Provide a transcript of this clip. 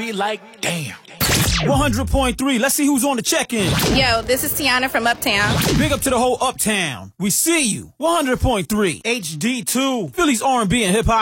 Be like, damn. 100.3. Let's see who's on the check-in. Yo, this is Tiana from Uptown. Big up to the whole Uptown. We see you. 100.3. HD2. Philly's R&B and hip-hop.